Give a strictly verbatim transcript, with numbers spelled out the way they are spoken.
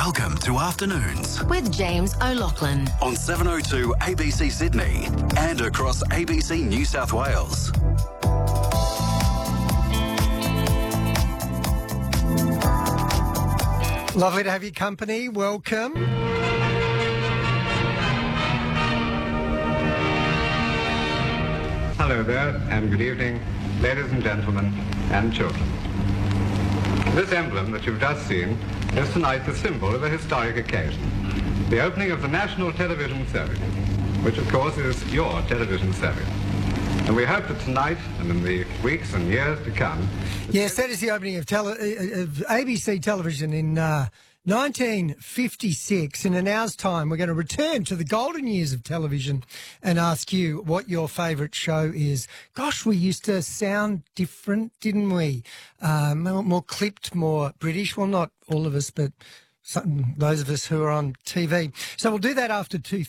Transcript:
Welcome to Afternoons with James O'Loughlin on seven oh two A B C Sydney and across A B C New South Wales. Lovely to have your company. Welcome. Hello there, and good evening, ladies and gentlemen, and children. This emblem that you've just seen is tonight the symbol of a historic occasion, the opening of the National Television Service, which of course is your television service. And we hope that tonight and in the weeks and years to come... Yes, that is the opening of, tele- of A B C television in uh, nineteen fifty-six. In an hour's time, we're going to return to the golden years of television and ask you what your favourite show is. Gosh, we used to sound different, didn't we? Uh, more, more clipped, more British. Well, not all of us, but some, those of us who are on T V. So we'll do that after two